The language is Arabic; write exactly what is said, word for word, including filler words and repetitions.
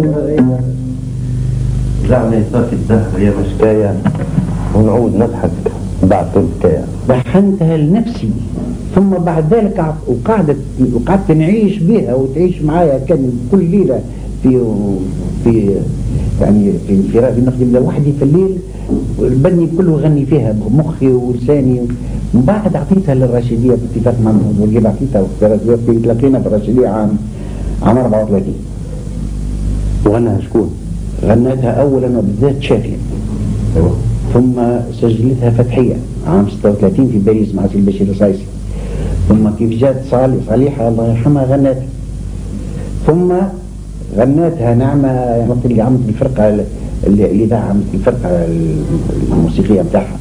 رجعنا يصفي الدهر يا مشكاية ونعود نضحك بعد الحكاية. بحنتها لنفسي ثم بعد ذلك وقعدت وقعدت نعيش بها وتعيش معايا. كان كل ليلة في في يعني في انفرادي نخدم لوحدي في الليل البني كله غني فيها بمخي ولساني. من بعد اعطيتها للراشدية باتفاق مع الموجب، اعطيتها وقت تلاقينا بالراشدية عام عام أربعة وثلاثين. وغناها شكون؟ غنتها اولا وبالذات شافية، ثم سجلتها فتحية عام ستة وثلاثين في باريس مع سي البشير الصايصي، ثم كيف جات صالح صالحة الله يرحمها غنتها، ثم غنتها نعمة وقت اللي عملت الفرقة اللي, اللي عملت الفرقة الموسيقية بتاعها.